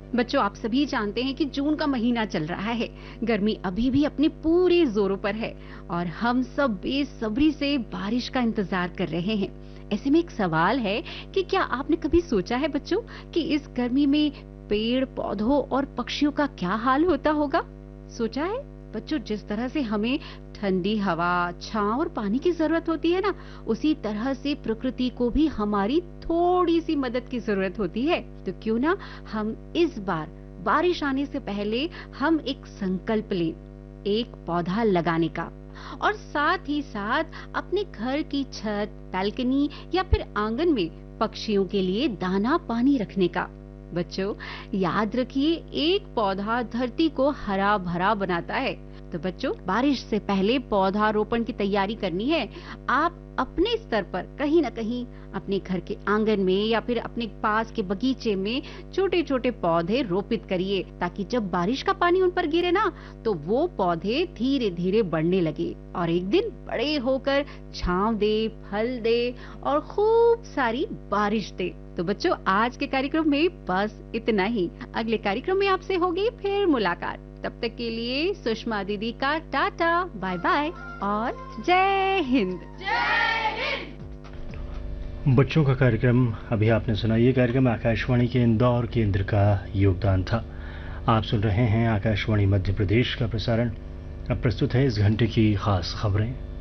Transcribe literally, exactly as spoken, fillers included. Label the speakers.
Speaker 1: बच्चों, आप सभी जानते हैं कि जून का महीना चल रहा है। गर्मी अभी भी अपने पूरे जोरों पर है और हम सब बेसब्री से बारिश का इंतजार कर रहे हैं। ऐसे में एक सवाल है कि क्या आपने कभी सोचा है बच्चों कि इस गर्मी में पेड़ पौधों और पक्षियों का क्या हाल होता होगा? सोचा है बच्चों, जिस तरह से हमें ठंडी हवा, छांव और पानी की जरूरत होती है ना, उसी तरह से प्रकृति को भी हमारी थोड़ी सी मदद की जरूरत होती है। तो क्यों ना हम इस बार बारिश आने से पहले हम एक संकल्प लें, एक पौधा लगाने का, और साथ ही साथ अपने घर की छत, बालकनी या फिर आंगन में पक्षियों के लिए दाना पानी रखने का। बच्चों, याद रखिए, एक पौधा धरती को हरा भरा बनाता है। तो बच्चों, बारिश से पहले पौधा रोपण की तैयारी करनी है। आप अपने स्तर पर कहीं ना कहीं अपने घर के आंगन में या फिर अपने पास के बगीचे में छोटे छोटे पौधे रोपित करिए, ताकि जब बारिश का पानी उन पर गिरे ना, तो वो पौधे धीरे धीरे बढ़ने लगे और एक दिन बड़े होकर छांव दे, फल दे और खूब सारी बारिश दे। तो बच्चों, आज के कार्यक्रम में बस इतना ही। अगले कार्यक्रम में आपसे होगी फिर मुलाकात। तब तक के लिए सुषमा दीदी का टाटा, बाय बाय और जय हिंद।
Speaker 2: जय हिंद।
Speaker 3: बच्चों का कार्यक्रम अभी आपने सुना। ये कार्यक्रम आकाशवाणी के इंदौर केंद्र का योगदान था। आप सुन रहे हैं आकाशवाणी मध्य प्रदेश का प्रसारण। अब प्रस्तुत है इस घंटे की खास खबरें।